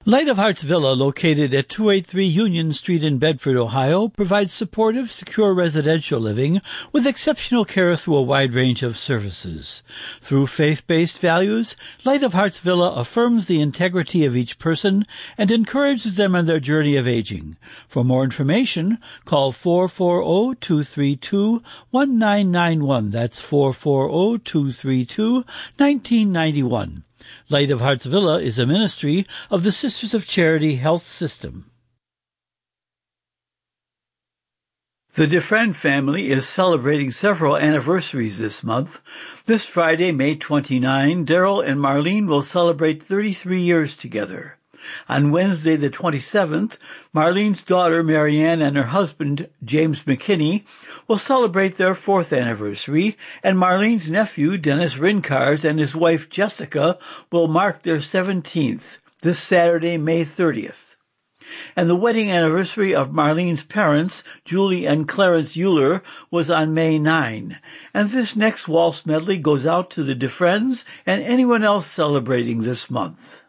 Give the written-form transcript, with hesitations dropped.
Light of Hearts Villa, located at 283 Union Street in Bedford, Ohio, provides supportive, secure residential living with exceptional care through a wide range of services. Through faith-based values, Light of Hearts Villa affirms the integrity of each person and encourages them on their journey of aging. For more information, call 440-232-1991. That's 440-232-1991. Light of Hearts Villa is a ministry of the Sisters of Charity Health System. The DeFriend family is celebrating several anniversaries this month. This Friday, May 29, Daryl and Marlene will celebrate 33 years together. On Wednesday, the 27th, Marlene's daughter, Marianne, and her husband, James McKinney, will celebrate their 4th anniversary, and Marlene's nephew, Dennis Rincars, and his wife, Jessica, will mark their 17th, this Saturday, May 30th. And the wedding anniversary of Marlene's parents, Julie and Clarence Euler, was on May 9. And this next waltz medley goes out to the DeFriends and anyone else celebrating this month.